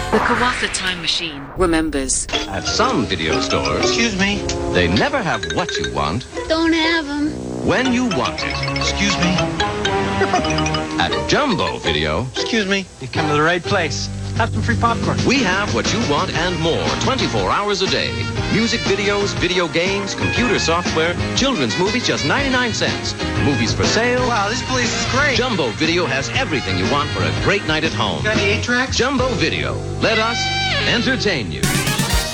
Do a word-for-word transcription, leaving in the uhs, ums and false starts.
The Kawasa Time Machine remembers. At some video stores, Excuse me. they never have what you want Don't have them. when you want it. Excuse me. At Jumbo Video, Excuse me. You come to the right place. Have some free popcorn. we have what you want and more twenty-four hours a day. Music videos, video games, computer software, children's movies, just ninety-nine cents. Movies for sale. Wow, this place is great. Jumbo Video has everything you want for a great night at home. Got any eight tracks? Jumbo Video. Let us entertain you.